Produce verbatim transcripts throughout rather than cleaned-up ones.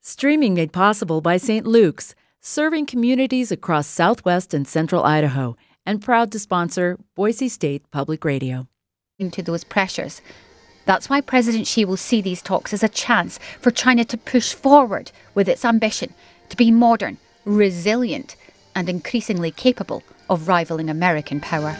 Streaming made possible by Saint Luke's, serving communities across southwest and central Idaho, and proud to sponsor Boise State Public Radio. To those pressures. That's why President Xi will see these talks as a chance for China to push forward with its ambition to be modern, resilient, and increasingly capable of rivaling American power.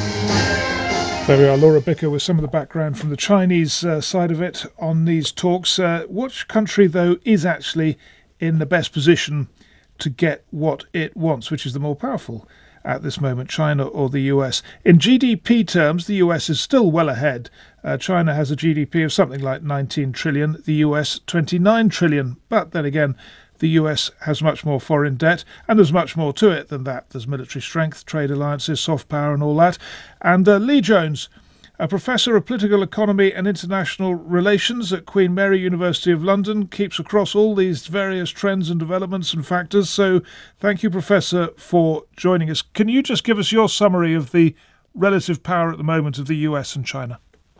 There we are, Laura Bicker with some of the background from the Chinese uh, side of it on these talks. Uh, which country, though, is actually in the best position to get what it wants, which is the more powerful at this moment, China or the U S? In G D P terms, the U S is still well ahead. Uh, China has a G D P of something like nineteen trillion, the U S twenty-nine trillion. But then again, the U S has much more foreign debt, and there's much more to it than that. There's military strength, trade alliances, soft power and all that. And uh, Lee Jones, a professor of political economy and international relations at Queen Mary University of London, keeps across all these various trends and developments and factors. So thank you, Professor, for joining us. Can you just give us your summary of the relative power at the moment of the U S and China?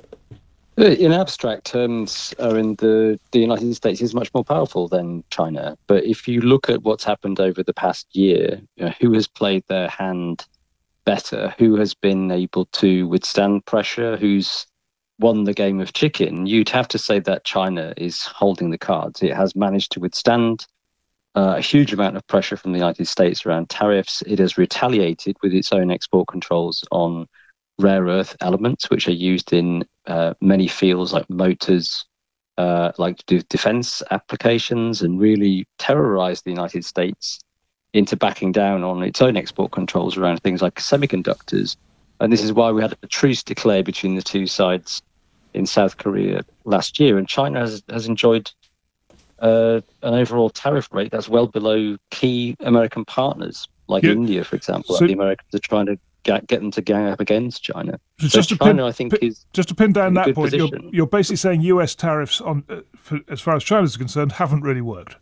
In abstract terms, uh, in the, the United States is much more powerful than China. But if you look at what's happened over the past year, you know, who has played their hand better, who has been able to withstand pressure, who's won the game of chicken, you'd have to say that China is holding the cards. It has managed to withstand uh, a huge amount of pressure from the United States around tariffs. It has retaliated with its own export controls on rare earth elements, which are used in uh, many fields like motors, uh, like to do defense applications, and really terrorize the United States into backing down on its own export controls around things like semiconductors. And this is why we had a truce declared between the two sides in South Korea last year. And China has, has enjoyed uh, an overall tariff rate that's well below key American partners, like yeah. India, for example. So, the Americans are trying to get, get them to gang up against China. So, so just China, to pin, I think, pin, is just to pin down that point, you're, position. you're basically saying U S tariffs, on, uh, for, as far as China is concerned, haven't really worked.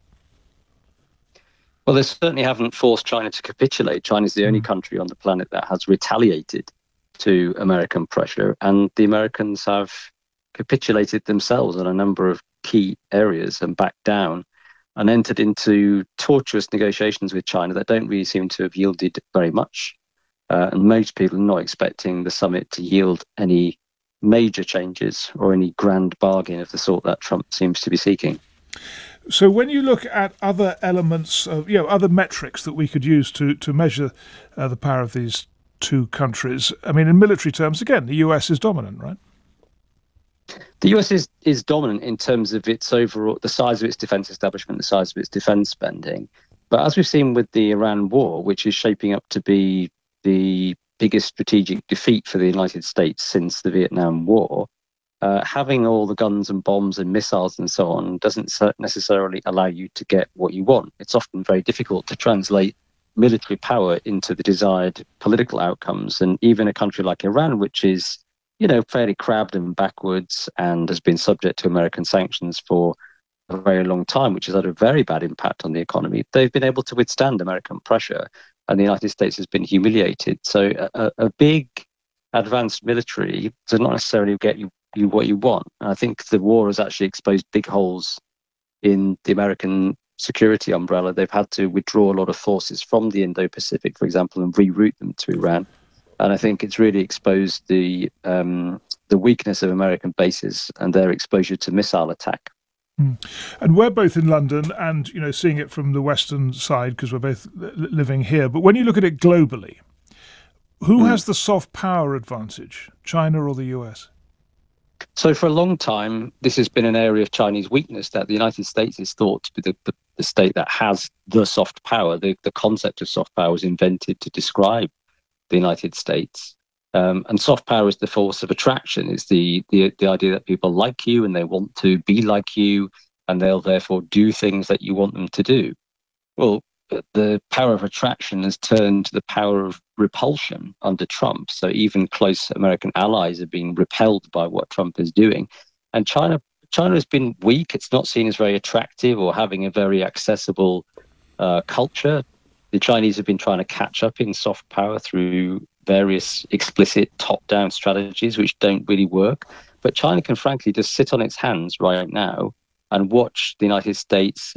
Well, they certainly haven't forced China to capitulate. China is the only country on the planet that has retaliated to American pressure, and the Americans have capitulated themselves on a number of key areas and backed down and entered into tortuous negotiations with China that don't really seem to have yielded very much. Uh, and most people are not expecting the summit to yield any major changes or any grand bargain of the sort that Trump seems to be seeking. So when you look at other elements of, you know, other metrics that we could use to, to measure uh, the power of these two countries, I mean, in military terms, again, the U S is dominant, right? The U S is, is dominant in terms of its overall, the size of its defence establishment, the size of its defence spending. But as we've seen with the Iran war, which is shaping up to be the biggest strategic defeat for the United States since the Vietnam War, Uh, having all the guns and bombs and missiles and so on doesn't necessarily allow you to get what you want. It's often very difficult to translate military power into the desired political outcomes. And even a country like Iran, which is, you know, fairly crabbed and backwards and has been subject to American sanctions for a very long time, which has had a very bad impact on the economy, they've been able to withstand American pressure, and the United States has been humiliated. So a, a big advanced military does not necessarily get you you what you want. And I think the war has actually exposed big holes in the American security umbrella. They've had to withdraw a lot of forces from the Indo-Pacific, for example, and reroute them to Iran. And I think it's really exposed the um, the weakness of American bases and their exposure to missile attack. Mm. And we're both in London and, you know, seeing it from the Western side because we're both li- living here. But when you look at it globally, who mm. has the soft power advantage, China or the U S? So for a long time, this has been an area of Chinese weakness, that the United States is thought to be the, the, the state that has the soft power. The, the concept of soft power was invented to describe the United States. Um, and soft power is the force of attraction. It's the, the, the idea that people like you and they want to be like you, and they'll therefore do things that you want them to do. Well, the power of attraction has turned to the power of repulsion under Trump. So even close American allies are being repelled by what Trump is doing. And China China has been weak. It's not seen as very attractive or having a very accessible uh, culture. The Chinese have been trying to catch up in soft power through various explicit top-down strategies, which don't really work. But China can frankly just sit on its hands right now and watch the United States